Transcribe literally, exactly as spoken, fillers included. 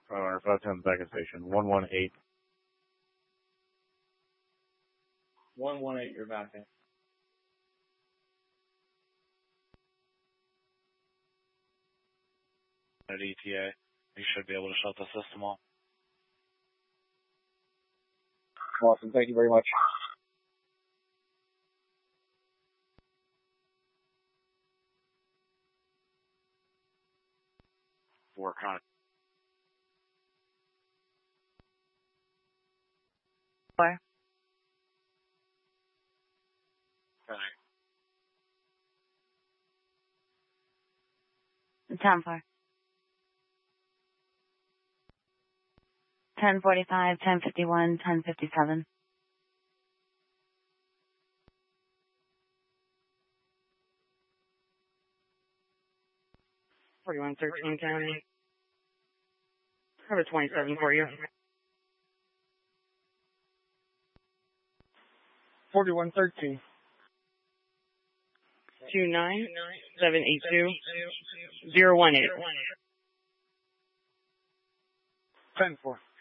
or five ten back at station. one one eight. one one eight, you're back in. At E T A, you should be able to shut the system off. Awesome, thank you very much. Work on it. Four. Okay. Ten four. Ten forty five, ten fifty one, ten fifty seven. Forty one thirteen County. Cover twenty seven for you. Forty one thirteen. Two nine seven eight two zero one eight. Ten four.